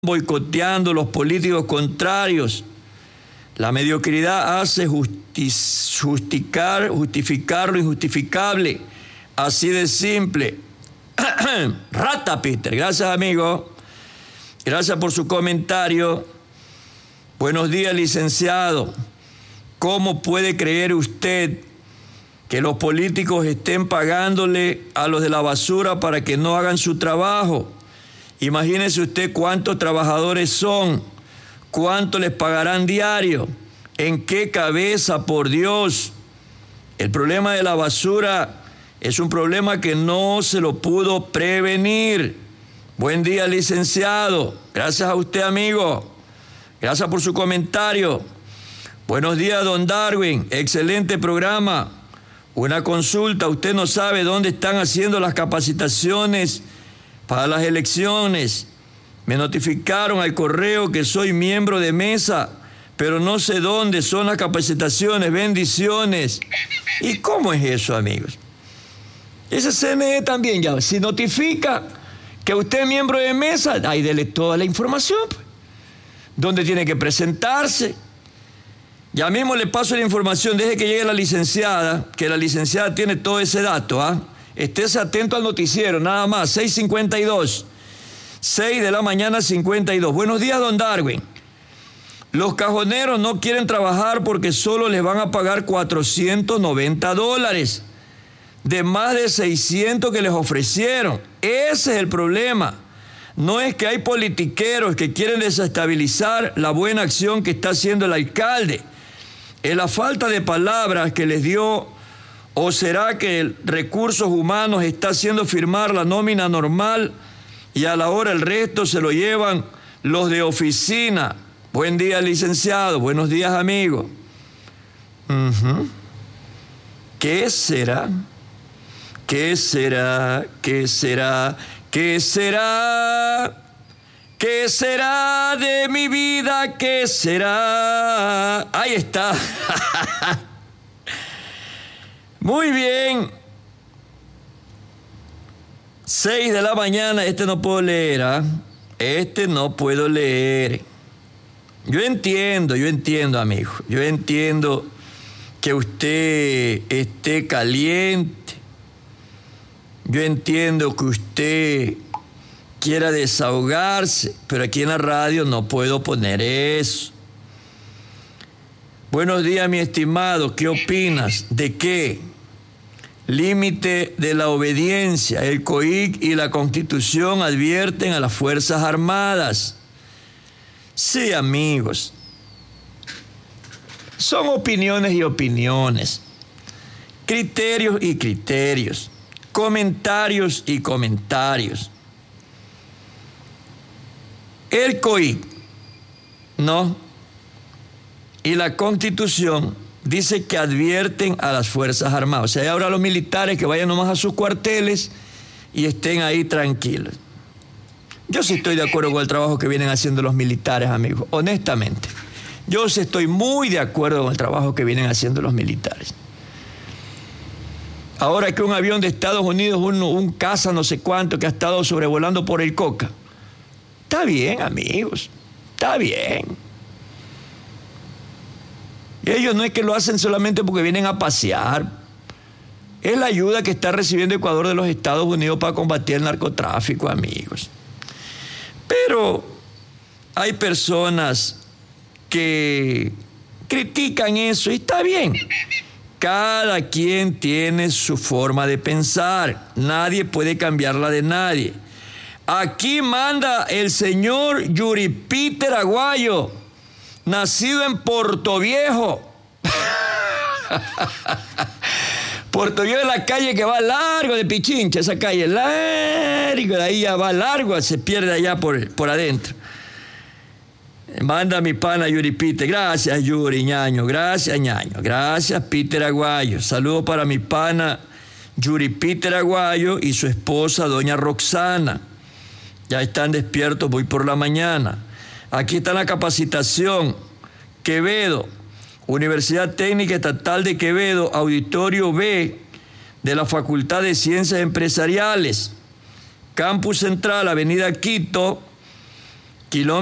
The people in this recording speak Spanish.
boicoteando los políticos contrarios. La mediocridad hace justificar lo injustificable. Así de simple. Rata, Peter. Gracias, amigo. Gracias por su comentario. Buenos días, licenciado. ¿Cómo puede creer usted que los políticos estén pagándole a los de la basura para que no hagan su trabajo? Imagínese usted cuántos trabajadores son, cuánto les pagarán diario, en qué cabeza, por Dios. El problema de la basura es un problema que no se lo pudo prevenir. Buen día, licenciado. Gracias a usted, amigo. Gracias por su comentario. Buenos días, don Darwin. Excelente programa. Una consulta. Usted no sabe dónde están haciendo las capacitaciones para las elecciones. Me notificaron al correo que soy miembro de mesa, pero no sé dónde son las capacitaciones. Bendiciones. ¿Y cómo es eso, amigos? Ese CNE también ya, si notifica que usted es miembro de mesa, ahí dele toda la información, pues. ¿Dónde tiene que presentarse? Ya mismo le paso la información, deje que llegue la licenciada, que la licenciada tiene todo ese dato, ¿ah? Estés atento al noticiero, nada más, 6:52. 6 de la mañana, 52. Buenos días, don Darwin. Los cajoneros no quieren trabajar porque solo les van a pagar $490 de más de 600 que les ofrecieron. Ese es el problema. No es que hay politiqueros que quieren desestabilizar la buena acción que está haciendo el alcalde. Es la falta de palabras que les dio. ¿O será que Recursos Humanos está haciendo firmar la nómina normal y a la hora el resto se lo llevan los de oficina? Buen día, licenciado. Buenos días, amigo. ¿Qué será? ¿Qué será? ¿Qué será? ¿Qué será? ¿Qué será de mi vida? ¿Qué será? Ahí está. Muy bien. 6 de la mañana. Este no puedo leer, ¿ah? Este no puedo leer. Yo entiendo, amigo. Yo entiendo que usted esté caliente. Yo entiendo que usted quiera desahogarse, pero aquí en la radio no puedo poner eso. Buenos días, mi estimado. ¿Qué opinas? ¿De qué? Límite de la obediencia. El COIC y la Constitución advierten a las Fuerzas Armadas. Sí, amigos. Son opiniones y opiniones. Criterios y criterios. Comentarios y comentarios. El COIC, ¿no? Y la Constitución dice que advierten a las Fuerzas Armadas. O sea, ahora los militares que vayan nomás a sus cuarteles y estén ahí tranquilos. Yo sí estoy de acuerdo con el trabajo que vienen haciendo los militares, amigos, honestamente. Yo sí estoy muy de acuerdo con el trabajo que vienen haciendo los militares. Ahora que un avión de Estados Unidos, un caza no sé cuánto, que ha estado sobrevolando por el Coca. Está bien, amigos, está bien. Y ellos no es que lo hacen solamente porque vienen a pasear. Es la ayuda que está recibiendo Ecuador de los Estados Unidos para combatir el narcotráfico, amigos. Pero hay personas que critican eso y está bien. Cada quien tiene su forma de pensar. Nadie puede cambiarla de nadie. Aquí manda el señor Yuri Peter Aguayo, nacido en Portoviejo. Portoviejo es la calle que va largo de Pichincha, esa calle largo, de ahí ya va largo, se pierde allá por adentro. Manda mi pana Yuri Peter. Gracias, Yuri, ñaño. Gracias, ñaño. Gracias, Peter Aguayo. Saludos para mi pana Yuri Peter Aguayo y su esposa, doña Roxana. Ya están despiertos, voy por la mañana. Aquí está la capacitación. Quevedo, Universidad Técnica Estatal de Quevedo, Auditorio B de la Facultad de Ciencias Empresariales. Campus Central, Avenida Quito, kilómetros